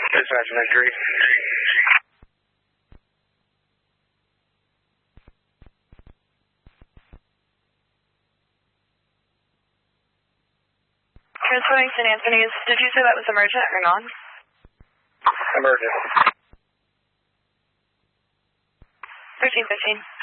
Dispatch, I agree. Transferring St. Anthony's, did you say that was emergent or non? Emergent. 1315.